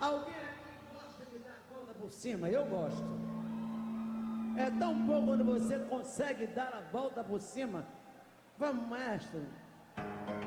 Alguém aqui gosta de dar a volta por cima? Eu gosto. É tão bom quando você consegue dar a volta por cima. Vamos, maestro.